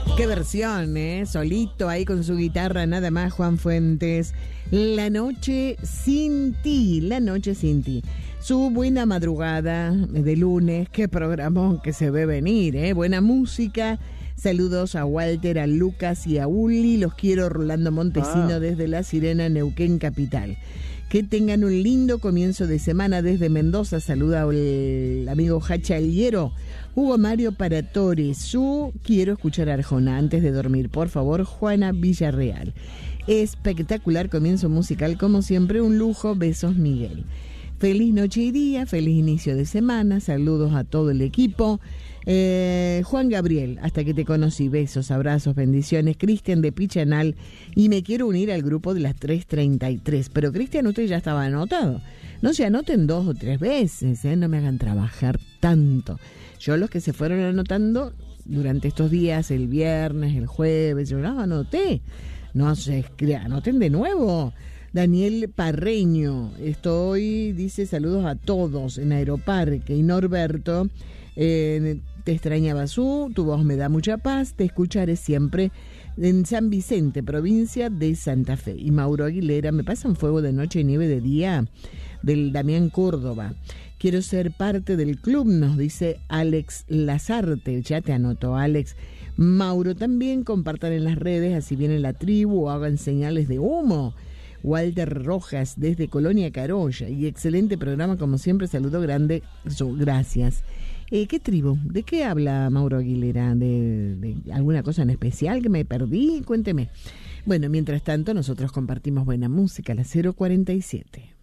Qué versión, ¿eh? Solito ahí con su guitarra, nada más, Juan Fuentes. La noche sin ti, la noche sin ti. Su buena madrugada de lunes, qué programón que se ve venir, ¿eh? Buena música. Saludos a Walter, a Lucas y a Uli. Los quiero, Rolando Montesino, desde La Sirena, Neuquén Capital. Que tengan un lindo comienzo de semana desde Mendoza. Saluda al amigo Hacha El Hierro. Hugo Mario Paratore. Quiero escuchar a Arjona antes de dormir. Por favor, Juana Villarreal. Espectacular comienzo musical, como siempre, un lujo. Besos, Miguel. Feliz noche y día, feliz inicio de semana. Saludos a todo el equipo. Juan Gabriel, hasta que te conocí, besos, abrazos, bendiciones. Cristian de Pichanal, y me quiero unir al grupo de las 3:33. Pero Cristian, usted ya estaba anotado. No se anoten 2 o 3 veces, no me hagan trabajar tanto. Yo, los que se fueron anotando durante estos días, el viernes, el jueves, yo no anoté. No se anoten de nuevo. Daniel Parreño, dice saludos a todos en Aeroparque. Y Norberto, te extrañaba tu voz me da mucha paz, te escucharé siempre en San Vicente, provincia de Santa Fe. Y Mauro Aguilera, me pasan fuego de noche y nieve de día, del Damián Córdoba. Quiero ser parte del club, nos dice Alex Lazarte. Ya te anotó, Alex. Mauro, también compartan en las redes, así viene la tribu, o hagan señales de humo. Walter Rojas, desde Colonia Carolla. Y excelente programa, como siempre, saludo grande. Gracias. ¿Qué tribu? ¿De qué habla Mauro Aguilera? ¿De alguna cosa en especial que me perdí? Cuénteme. Bueno, mientras tanto, nosotros compartimos buena música, la 047.